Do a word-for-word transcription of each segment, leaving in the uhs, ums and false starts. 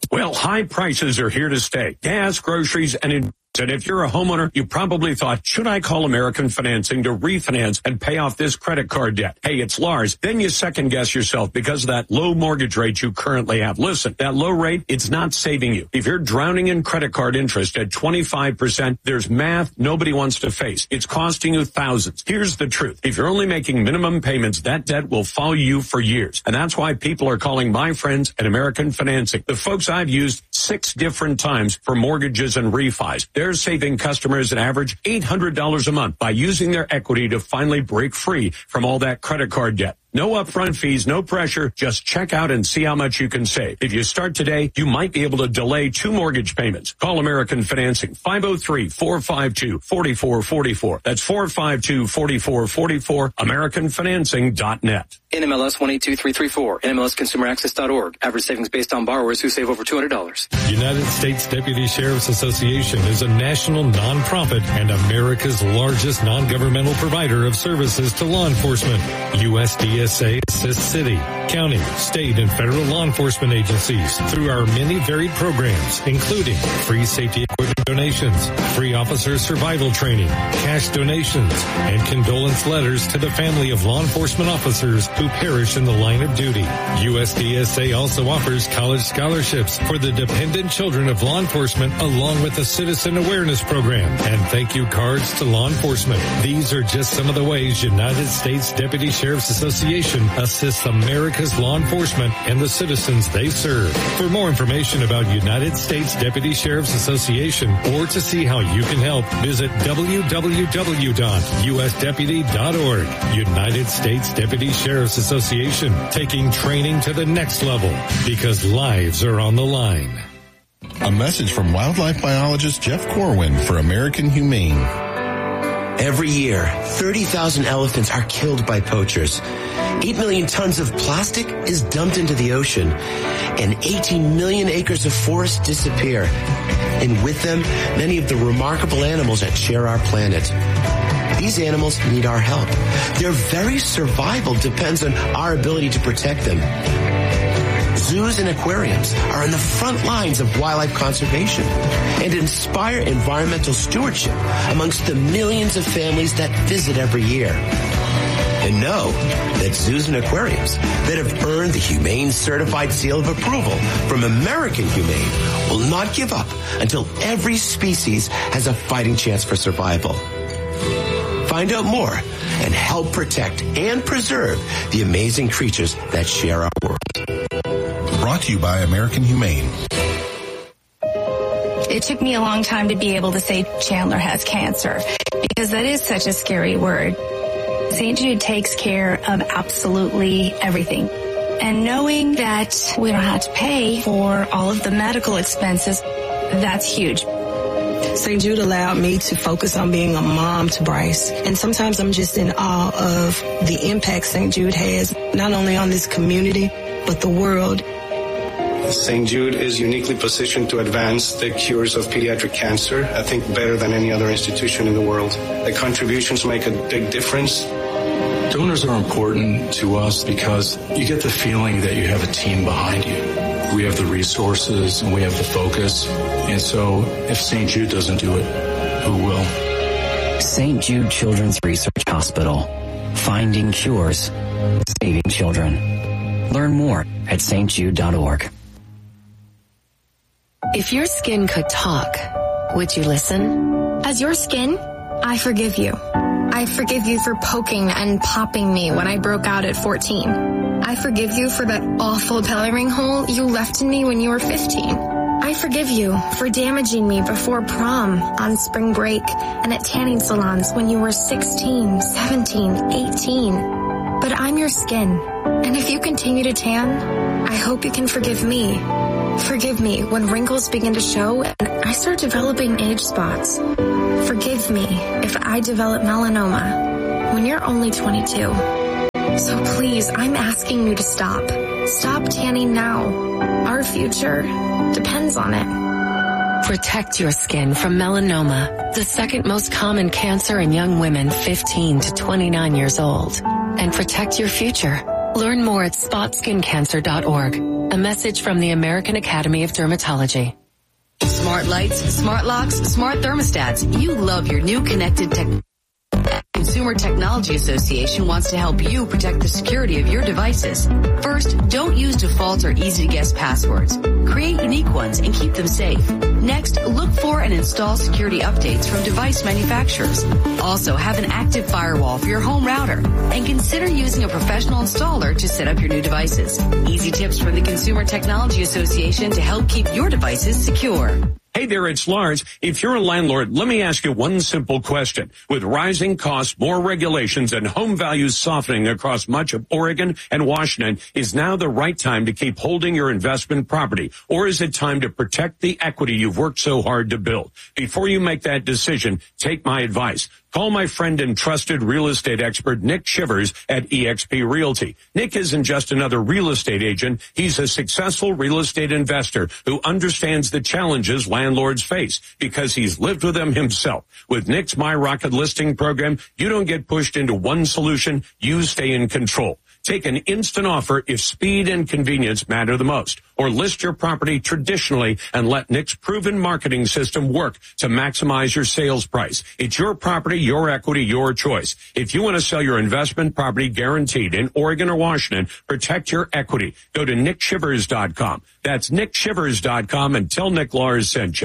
Well, high prices are here to stay. Gas, groceries, and in And if you're a homeowner, you probably thought, should I call American Financing to refinance and pay off this credit card debt? Hey, it's Lars. Then you second guess yourself because of that low mortgage rate you currently have. Listen, that low rate, it's not saving you. If you're drowning in credit card interest at twenty-five percent, there's math nobody wants to face. It's costing you thousands. Here's the truth. If you're only making minimum payments, that debt will follow you for years. And that's why people are calling my friends at American Financing. The folks I've used six different times for mortgages and refis. They're saving customers an average eight hundred dollars a month by using their equity to finally break free from all that credit card debt. No upfront fees, no pressure. Just check out and see how much you can save. If you start today, you might be able to delay two mortgage payments. Call American Financing, five oh three, four five two, four four four four. That's four five two, four four four four, american financing dot net. N M L S one eight two three three four, N M L S consumer access dot org. Average savings based on borrowers who save over two hundred dollars. United States Deputy Sheriff's Association is a national nonprofit and America's largest non-governmental provider of services to law enforcement. U S D S A assists city, county, state, and federal law enforcement agencies through our many varied programs, including free safety equipment donations, free officer survival training, cash donations, and condolence letters to the family of law enforcement officers who perish in the line of duty. U S D S A also offers college scholarships for the dependent children of law enforcement, along with a citizen awareness program and thank you cards to law enforcement. These are just some of the ways United States Deputy Sheriff's Association assists America's law enforcement and the citizens they serve. For more information about United States Deputy Sheriff's Association or to see how you can help, visit w w w dot u s deputy dot org. United States Deputy Sheriff's Association, taking training to the next level because lives are on the line. A message from wildlife biologist Jeff Corwin for American Humane. Every year, thirty thousand elephants are killed by poachers. eight million tons of plastic is dumped into the ocean, and eighteen million acres of forest disappear. And with them, many of the remarkable animals that share our planet. These animals need our help. Their very survival depends on our ability to protect them. Zoos and aquariums are in the front lines of wildlife conservation and inspire environmental stewardship amongst the millions of families that visit every year. And know that zoos and aquariums that have earned the Humane Certified Seal of Approval from American Humane will not give up until every species has a fighting chance for survival. Find out more and help protect and preserve the amazing creatures that share our world. Brought to you by American Humane. It took me a long time to be able to say Chandler has cancer because that is such a scary word. Saint Jude takes care of absolutely everything. And knowing that we don't have to pay for all of the medical expenses, that's huge. Saint Jude allowed me to focus on being a mom to Bryce. And sometimes I'm just in awe of the impact Saint Jude has, not only on this community, but the world. Saint Jude is uniquely positioned to advance the cures of pediatric cancer, I think better than any other institution in the world. The contributions make a big difference. Donors are important to us because you get the feeling that you have a team behind you. We have the resources and we have the focus. And so if Saint Jude doesn't do it, who will? Saint Jude Children's Research Hospital. Finding cures. Saving children. Learn more at s t jude dot org. If your skin could talk, would you listen? As your skin, I forgive you. I forgive you for poking and popping me when I broke out at fourteen. I forgive you for that awful belly ring hole you left in me when you were fifteen. I forgive you for damaging me before prom, on spring break, and at tanning salons when you were sixteen, seventeen, eighteen. But I'm your skin, and if you continue to tan, I hope you can forgive me. Forgive me when wrinkles begin to show and I start developing age spots. Forgive me if I develop melanoma when you're only twenty-two. So please, I'm asking you to stop. Stop tanning now. Our future depends on it. Protect your skin from melanoma, the second most common cancer in young women fifteen to twenty-nine years old. And protect your future. Learn more at spot skin cancer dot org. A message from the American Academy of Dermatology. Smart lights, smart locks, smart thermostats. You love your new connected tech. Consumer Technology Association wants to help you protect the security of your devices. First, don't use default or easy-to-guess passwords. Create unique ones and keep them safe. Next, look for and install security updates from device manufacturers. Also, have an active firewall for your home router. And consider using a professional installer to set up your new devices. Easy tips from the Consumer Technology Association to help keep your devices secure. Hey there, it's Lars. If you're a landlord, let me ask you one simple question. With rising costs, more regulations, and home values softening across much of Oregon and Washington, is now the right time to keep holding your investment property? Or is it time to protect the equity you've worked so hard to build? Before you make that decision, take my advice. Call my friend and trusted real estate expert, Nick Shivers at eXp Realty. Nick isn't just another real estate agent. He's a successful real estate investor who understands the challenges landlords face because he's lived with them himself. With Nick's My Rocket listing program, you don't get pushed into one solution. You stay in control. Take an instant offer if speed and convenience matter the most. Or list your property traditionally and let Nick's proven marketing system work to maximize your sales price. It's your property, your equity, your choice. If you want to sell your investment property guaranteed in Oregon or Washington, protect your equity. Go to nick shivers dot com. That's nick shivers dot com and tell Nick Lars sent you.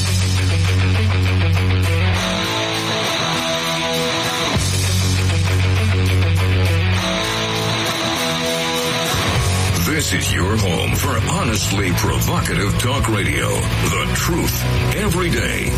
This is your home for honestly provocative talk radio. The truth every day.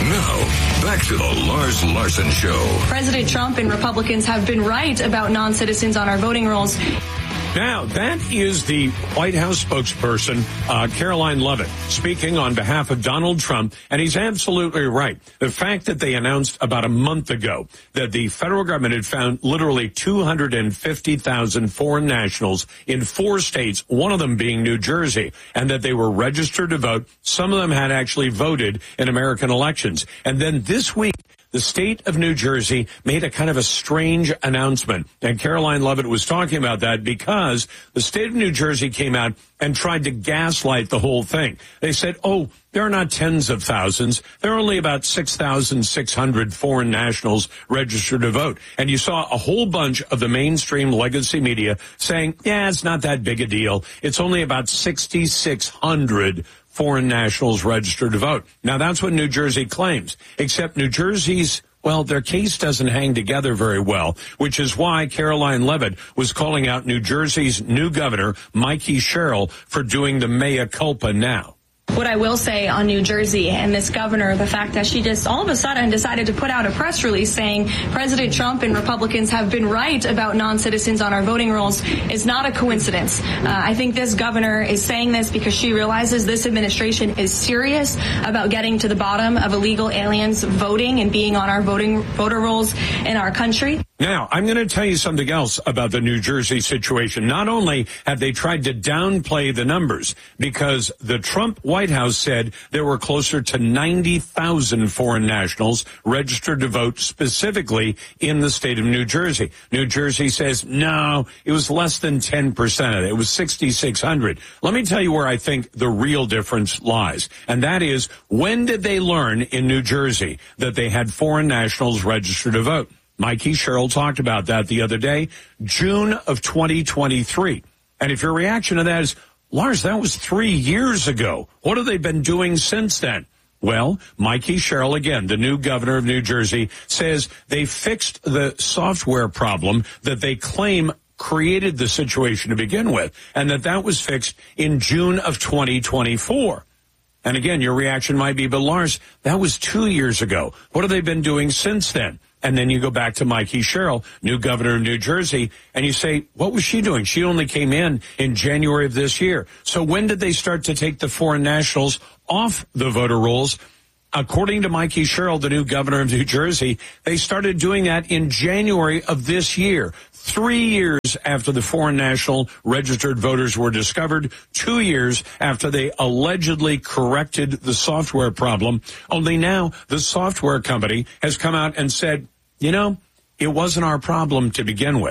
Now, back to the Lars Larson Show. President Trump and Republicans have been right about non-citizens on our voting rolls. Now, that is the White House spokesperson, uh, Caroline Leavitt, speaking on behalf of Donald Trump, and he's absolutely right. The fact that they announced about a month ago that the federal government had found literally two hundred fifty thousand foreign nationals in four states, one of them being New Jersey, and that they were registered to vote. Some of them had actually voted in American elections. And then this week, the state of New Jersey made a kind of a strange announcement. And Caroline Leavitt was talking about that because the state of New Jersey came out and tried to gaslight the whole thing. They said, oh, there are not tens of thousands. There are only about six thousand six hundred foreign nationals registered to vote. And you saw a whole bunch of the mainstream legacy media saying, yeah, it's not that big a deal. It's only about six thousand six hundred foreign nationals registered to vote. Now, that's what New Jersey claims, except New Jersey's, well, their case doesn't hang together very well, which is why Caroline Leavitt was calling out New Jersey's new governor, Mikey Sherrill, for doing the mea culpa now. What I will say on New Jersey and this governor, the fact that she just all of a sudden decided to put out a press release saying President Trump and Republicans have been right about non-citizens on our voting rolls is not a coincidence. Uh, I think this governor is saying this because she realizes this administration is serious about getting to the bottom of illegal aliens voting and being on our voting voter rolls in our country. Now, I'm going to tell you something else about the New Jersey situation. Not only have they tried to downplay the numbers, because the Trump White House said there were closer to ninety thousand foreign nationals registered to vote specifically in the state of New Jersey. New Jersey says, no, it was less than ten percent of it. It was six thousand six hundred. Let me tell you where I think the real difference lies. And that is, when did they learn in New Jersey that they had foreign nationals registered to vote? Mikey Sherrill talked about that the other day, June of twenty twenty-three. And if your reaction to that is, Lars, that was three years ago. What have they been doing since then? Well, Mikey Sherrill, again, the new governor of New Jersey, says they fixed the software problem that they claim created the situation to begin with, and that that was fixed in June of twenty twenty-four. And again, your reaction might be, but Lars, that was two years ago. What have they been doing since then? And then you go back to Mikey Sherrill, new governor of New Jersey, and you say, what was she doing? She only came in in January of this year. So when did they start to take the foreign nationals off the voter rolls? According to Mikey Sherrill, the new governor of New Jersey, they started doing that in January of this year. Three years after the foreign national registered voters were discovered, two years after they allegedly corrected the software problem. Only now the software company has come out and said, you know, it wasn't our problem to begin with.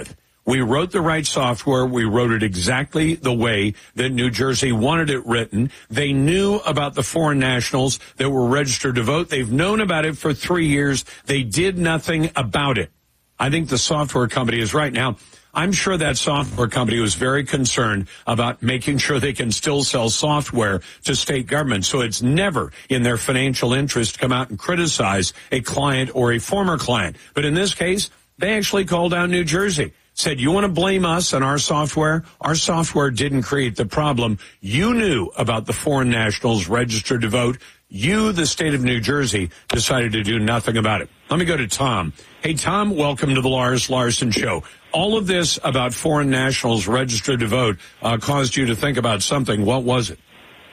We wrote the right software. We wrote it exactly the way that New Jersey wanted it written. They knew about the foreign nationals that were registered to vote. They've known about it for three years. They did nothing about it. I think the software company is right. Now, I'm sure that software company was very concerned about making sure they can still sell software to state governments. So it's never in their financial interest to come out and criticize a client or a former client. But in this case, they actually called out New Jersey. Said, you want to blame us and our software? Our software didn't create the problem. You knew about the foreign nationals registered to vote. You, the state of New Jersey, decided to do nothing about it. Let me go to Tom. Hey, Tom, welcome to the Lars Larson Show. All of this about foreign nationals registered to vote uh, caused you to think about something. What was it?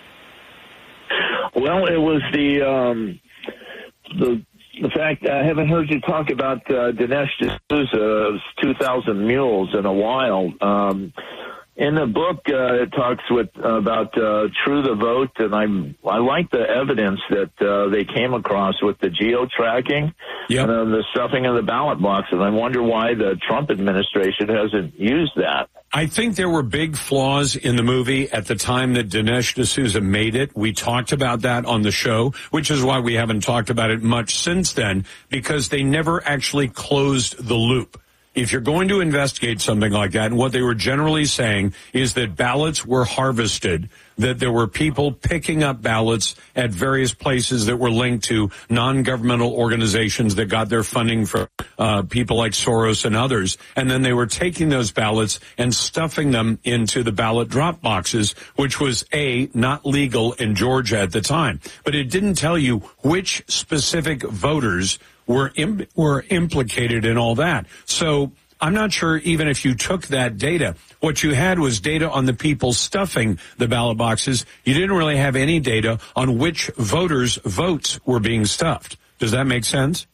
Well, it was the um, the the fact I haven't heard you talk about uh, Dinesh D'Souza's two thousand Mules in a while. Um, in the book, uh, it talks with uh, about uh, True the Vote, and I I like the evidence that uh, they came across with the geo-tracking yep. and uh, the stuffing of the ballot box, and I wonder why the Trump administration hasn't used that. I think there were big flaws in the movie at the time that Dinesh D'Souza made it. We talked about that on the show, which is why we haven't talked about it much since then, because they never actually closed the loop. If you're going to investigate something like that, and what they were generally saying is that ballots were harvested, that there were people picking up ballots at various places that were linked to non-governmental organizations that got their funding from uh, people like Soros and others, and then they were taking those ballots and stuffing them into the ballot drop boxes, which was, A, not legal in Georgia at the time. But it didn't tell you which specific voters were im- were implicated in all that. So I'm not sure even if you took that data, what you had was data on the people stuffing the ballot boxes. You didn't really have any data on which voters' votes were being stuffed. Does that make sense?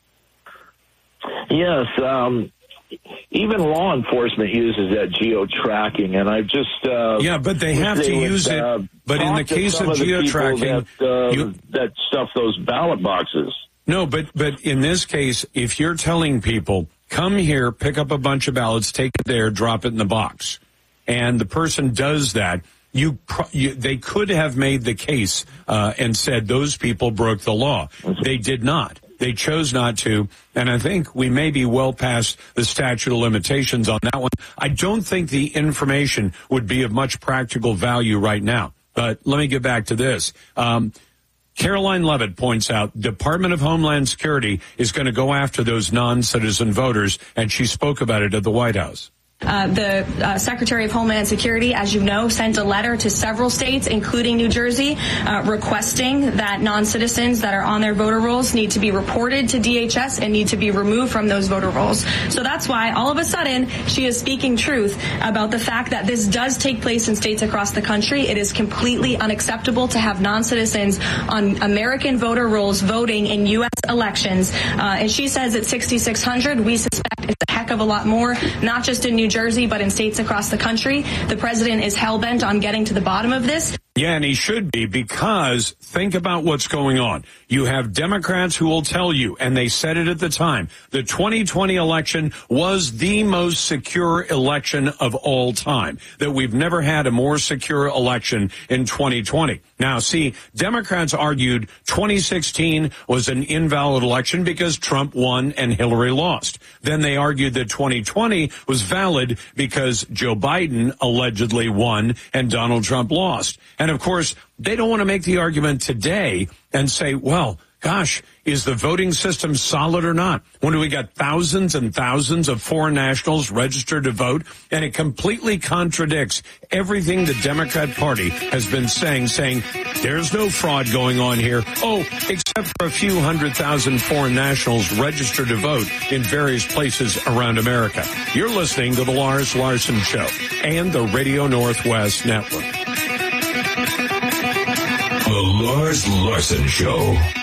Yes. Um, even law enforcement uses that geo-tracking, and I've just... Uh, yeah, but they have to use it. Uh, but in the case of geo-tracking... That, uh, you, that stuff those ballot boxes. No, but but in this case, if you're telling people, come here, pick up a bunch of ballots, take it there, drop it in the box, and the person does that, you, you they could have made the case uh, and said those people broke the law. They did not. They chose not to, and I think we may be well past the statute of limitations on that one. I don't think the information would be of much practical value right now. But let me get back to this. Um, Caroline Levitt points out Department of Homeland Security is going to go after those non-citizen voters, and she spoke about it at the White House. Uh, the uh, Secretary of Homeland Security, as you know, sent a letter to several states, including New Jersey, uh, requesting that non-citizens that are on their voter rolls need to be reported to D H S and need to be removed from those voter rolls. So that's why all of a sudden she is speaking truth about the fact that this does take place in states across the country. It is completely unacceptable to have non-citizens on American voter rolls voting in U S elections. Uh, and she says it's sixty-six hundred. We suspect it's a heck of a lot more, not just in New Jersey, but in states across the country. The president is hell-bent on getting to the bottom of this. Yeah, and he should be, because think about what's going on. You have Democrats who will tell you, and they said it at the time, the twenty twenty election was the most secure election of all time, that we've never had a more secure election in twenty twenty. Now, see, Democrats argued twenty sixteen was an invalid election because Trump won and Hillary lost. Then they argued that twenty twenty was valid because Joe Biden allegedly won and Donald Trump lost. And of course, they don't want to make the argument today and say, well, gosh, is the voting system solid or not? When we got thousands and thousands of foreign nationals registered to vote, and it completely contradicts everything the Democrat Party has been saying, saying there's no fraud going on here. Oh, except for a few hundred thousand foreign nationals registered to vote in various places around America. You're listening to the Lars Larson Show and the Radio Northwest Network. The Lars Larson Show.